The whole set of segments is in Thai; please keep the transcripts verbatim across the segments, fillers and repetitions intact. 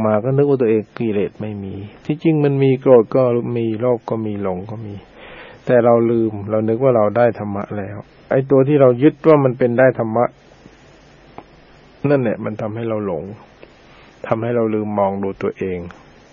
มาก็นึกว่าตัวเองกิเลสไม่มีที่จริงมันมีโกรธก็มีโลภก็มีหลงก็มีแต่เราลืมเรานึกว่าเราได้ธรรมะแล้วไอ้ตัวที่เรายึดว่ามันเป็นได้ธรรมะนั่นแหละมันทำให้เราหลงทำให้เราลืมมองดูตัวเอง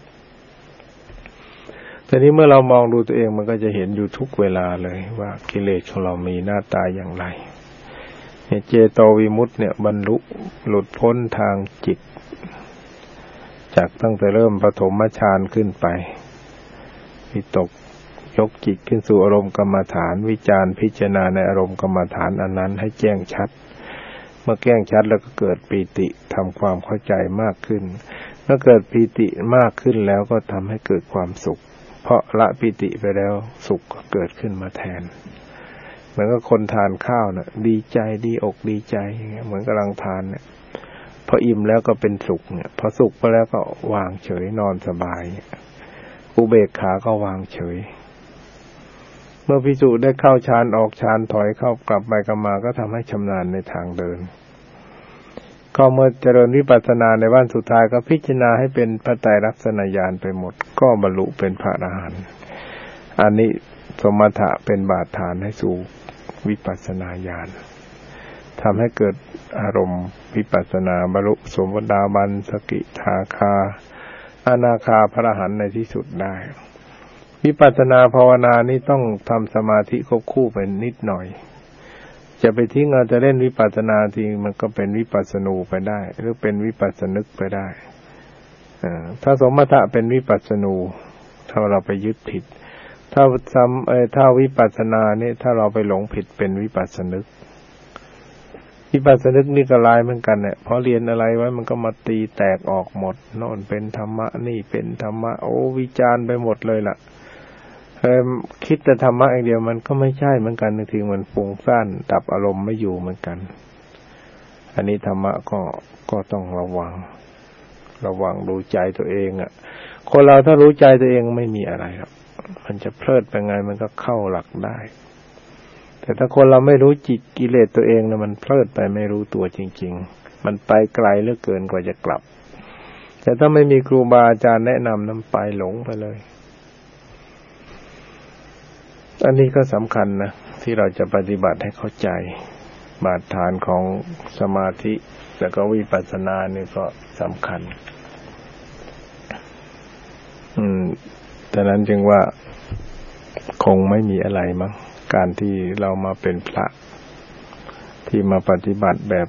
แต่นี้เมื่อเรามองดูตัวเองมันก็จะเห็นอยู่ทุกเวลาเลยว่ากิเลสของเรามีหน้าตาอย่างไรเจโตวิมุตติเนี่ยบรรลุหลุดพ้นทางจิตจากตั้งแต่เริ่มปฐมฌานขึ้นไปวิตกยกจิตขึ้นสู่อารมณ์กรรมฐานวิจารพิจารณาในอารมณ์กรรมฐานอันนั้นให้แจ้งชัดเมื่อแจ้งชัดแล้วก็เกิดปีติทำความเข้าใจมากขึ้นเมื่อเกิดปีติมากขึ้นแล้วก็ทำให้เกิดความสุขเพราะละปีติไปแล้วสุขก็เกิดขึ้นมาแทนเหมือนกับคนทานข้าวน่ะดีใจดีอกดีใจอย่างเงี้ยเหมือนกำลังทานเนี่ยพออิ่มแล้วก็เป็นสุขเนี่ยพอสุขไปแล้วก็วางเฉยนอนสบายอุเบกขาก็วางเฉยเมื่อภิกษุได้เข้าฌานออกฌานถอยเข้ากลับไปกลับมาก็ทำให้ชำนาญในทางเดินก็เมื่อเจริญวิปัสสนาในวันสุดท้ายก็พิจารณาให้เป็นพระไตรลักษณญาณไปหมดก็บรรลุเป็นพระอรหันต์อันนี้สมถะเป็นบาดฐานให้สู่วิปัสสนาญาณทำให้เกิดอารมณ์วิปัสสนาบรรลุโสดาบันสกิทาคาอนาคาพระอรหันต์ในที่สุดได้วิปัสสนาภาวนานี้ต้องทำสมาธิควบคู่ไปนิดหน่อยจะไปทิ้งเอาจะเล่นวิปัสสนาทีมันก็เป็นวิปัสสนูไปได้หรือเป็นวิปัสสนึกไปได้ถ้าสมถะเป็นวิปัสสนูถ้าเราไปยึดผิดถ้าซ้ำเอ่อถ้าวิปัสสนาเนี่ยถ้าเราไปหลงผิดเป็นวิปัสสนึกวิปัสสนึกนี่ก็ลายเหมือนกันเนี่ยพอเรียนอะไรไว้มันก็มาตีแตกออกหมดโน่นเป็นธรรมะนี่เป็นธรรมะโอ้วิจารณ์ไปหมดเลยล่ะเออคิดแต่ธรรมะอย่างเดียวมันก็ไม่ใช่เหมือนกันบางทีมันฟุ้งซ่านดับอารมณ์ไม่อยู่เหมือนกันอันนี้ธรรมะก็ก็ต้องระวังระวังดูใจตัวเองอ่ะคนเราถ้ารู้ใจตัวเองไม่มีอะไรหรอกมันจะเพลิดไปไงมันก็เข้าหลักได้แต่ถ้าคนเราไม่รู้จิตกิเลสตัวเองนะมันเพลิดไปไม่รู้ตัวจริงๆมันไปไกลเหลือเกินกว่าจะกลับแต่ถ้าไม่มีครูบาอาจารย์แนะนำนำไปหลงไปเลยอันนี้ก็สำคัญนะที่เราจะปฏิบัติให้เข้าใจบาดฐานของสมาธิแล้วก็วิปัสสนานี่ก็สำคัญอืมดังนั้นจึงว่าคงไม่มีอะไรมั้งการที่เรามาเป็นพระที่มาปฏิบัติแบบ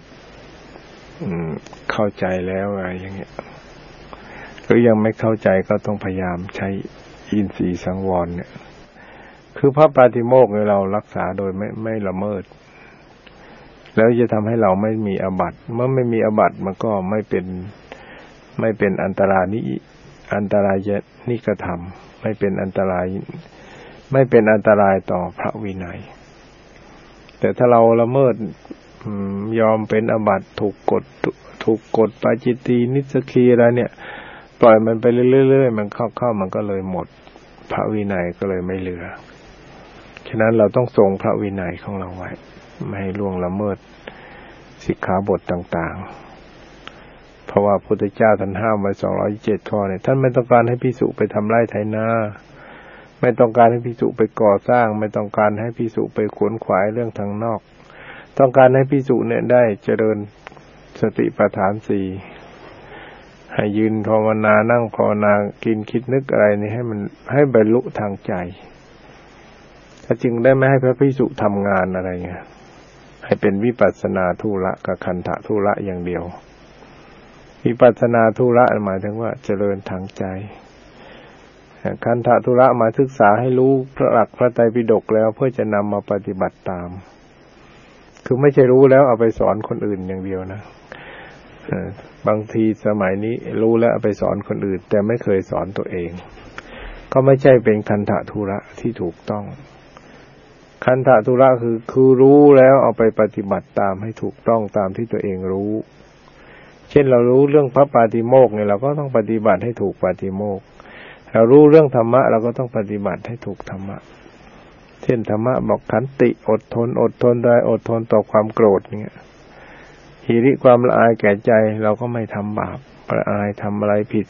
เข้าใจแล้วอะไรอย่างเงี้ยหรือยังไม่เข้าใจก็ต้องพยายามใช้อินทรีย์สังวรเนี่ยคือพระปาฏิโมกข์เรารักษาโดยไม่ไม่ละเมิดแล้วจะทำให้เราไม่มีอาบัติเมื่อไม่มีอาบัติมันก็ไม่เป็นไม่เป็นอันตรายนิอันตรายนิกธรรมไม่เป็นอันตรายไม่เป็นอันตรายต่อพระวินัยแต่ถ้าเราละเมิดยอมเป็นอาบัติถูกกฎถูกกฎปาจิตตีนิสกีอะไรเนี่ยปล่อยมันไปเรื่อยๆมันเข้าๆมันก็เลยหมดพระวินัยก็เลยไม่เหลือฉะนั้นเราต้องทรงพระวินัยของเราไว้ไม่ให้ล่วงละเมิดสิกขาบทต่างๆเพราะว่าพระพุทธเจ้าท่านห้ามไว้สองร้อยเจ็ดข้อเนี่ยท่านไม่ต้องการให้ภิกษุไปทำไร่ไถนาไม่ต้องการให้ภิกษุไปก่อสร้างไม่ต้องการให้ภิกษุไปขวนขวายเรื่องทางนอกต้องการให้ภิกษุเนี่ยได้เจริญสติปัฏฐานสี่ให้ยืนภาวนานั่งภาวนากินคิดนึกอะไรนี่ให้มันให้บรรลุทางใจถ้าจึงได้ไม่ให้พระภิกษุทำงานอะไรเงี้ยให้เป็นวิปัสสนาธุระกับคันธะธุระอย่างเดียววิปัสสนาธุระหมายถึงว่าเจริญทางใจคันธะธุระมาศึกษาให้รู้พระหลักพระไตรปิฎกแล้วเพื่อจะนำมาปฏิบัติตามคือไม่ใช่รู้แล้วเอาไปสอนคนอื่นอย่างเดียวนะบางทีสมัยนี้รู้แล้วเอาไปสอนคนอื่นแต่ไม่เคยสอนตัวเองก็ไม่ใช่เป็นคันธะธุระที่ถูกต้องคันธะธุระคือคือรู้แล้วเอาไปปฏิบัติตามให้ถูกต้องตามที่ตัวเองรู้เช่นเรารู้เรื่องพระปาฏิโมกข์เนี่ยเราก็ต้องปฏิบัติให้ถูกปาฏิโมกข์เรารู้เรื่องธรรมะเราก็ต้องปฏิบัติให้ถูกธรรมะเช่นธรรมะบอกขันติอดทนอดทนได้อดทนต่อความโกรธเนี่ยหิริความละอายแก่ใจเราก็ไม่ทำบาปละอายทำอะไรผิด